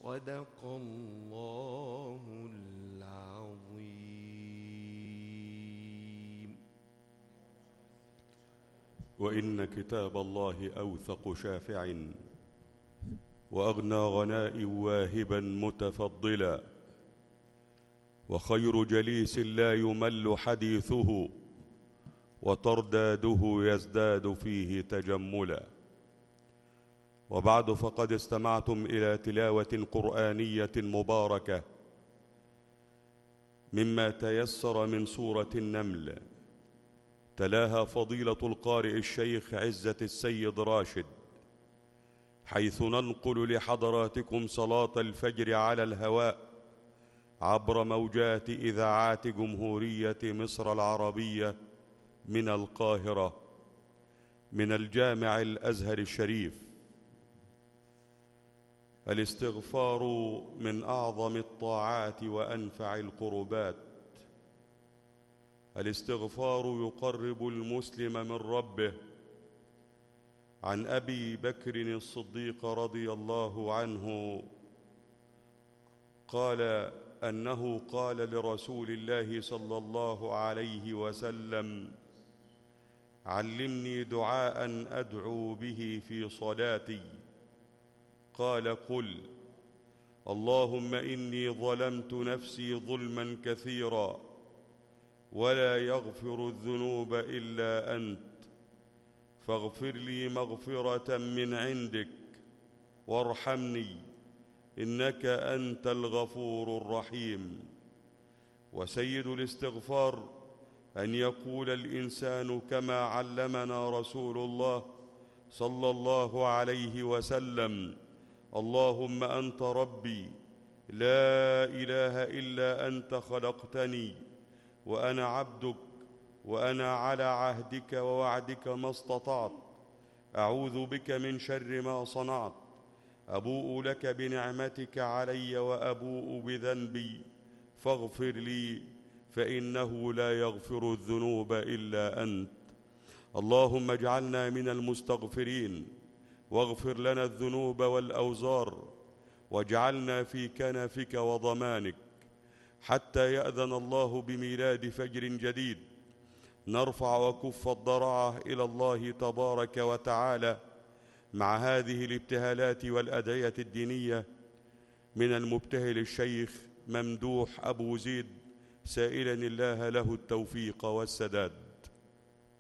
صدق الله العظيم. وإن كتاب الله أوثق شافع وأغنى غناء واهبا متفضلا، وخير جليس لا يمل حديثه وترداده يزداد فيه تجملا. وبعد، فقد استمعتم إلى تلاوة قرآنية مباركة مما تيسر من سورة النمل، تلاها فضيلة القارئ الشيخ عزة السيد راشد، حيث ننقل لحضراتكم صلاة الفجر على الهواء عبر موجات إذاعات جمهورية مصر العربية من القاهرة، من الجامع الأزهر الشريف. الاستغفار من أعظم الطاعات وأنفع القربات. الاستغفار يقرب المسلم من ربه. عن أبي بكر الصديق رضي الله عنه قال أنه قال لرسول الله صلى الله عليه وسلم: علمني دعاء أدعو به في صلاتي. قال: قل: اللهم إني ظلمت نفسي ظلما كثيرا ولا يغفر الذنوب إلا أنت، فاغفر لي مغفرة من عندك وارحمني إنك أنت الغفور الرحيم. وسيد الاستغفار أن يقول الإنسان كما علمنا رسول الله صلى الله عليه وسلم: اللهم أنت ربي لا إله إلا أنت، خلقتني وأنا عبدك، وأنا على عهدك ووعدك ما استطعت، أعوذ بك من شر ما صنعت، أبوء لك بنعمتك علي وأبوء بذنبي، فاغفر لي فإنه لا يغفر الذنوب إلا أنت. اللهم اجعلنا من المستغفرين، واغفر لنا الذنوب والأوزار، واجعلنا في كنفك وضمانك حتى يأذن الله بميلاد فجر جديد، نرفع وكف الضراعة إلى الله تبارك وتعالى مع هذه الابتهالات والأدعية الدينية من المبتهل الشيخ ممدوح أبو زيد، سائلا الله له التوفيق والسداد.